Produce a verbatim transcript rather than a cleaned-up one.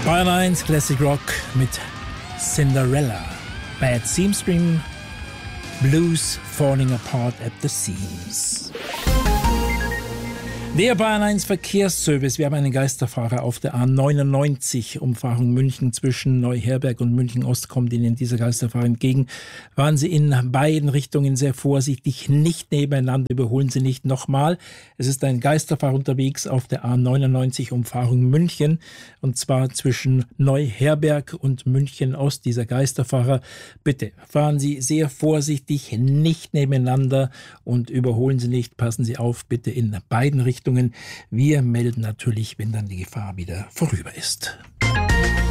Bayern eins Classic Rock mit Cinderella. Bad Seamstream Blues Falling Apart at the Seams. Der Bayern eins Verkehrsservice. Wir haben einen Geisterfahrer auf der A neunundneunzig, Umfahrung München zwischen Neuherberg und München Ost. Kommt Ihnen dieser Geisterfahrer entgegen. Fahren Sie in beiden Richtungen sehr vorsichtig, nicht nebeneinander, überholen Sie nicht nochmal. Es ist ein Geisterfahrer unterwegs auf der A neunundneunzig, Umfahrung München, und zwar zwischen Neuherberg und München Ost. Dieser Geisterfahrer, bitte fahren Sie sehr vorsichtig, nicht nebeneinander und überholen Sie nicht. Passen Sie auf, bitte in beiden Richtungen. Wir melden natürlich, wenn dann die Gefahr wieder vorüber ist.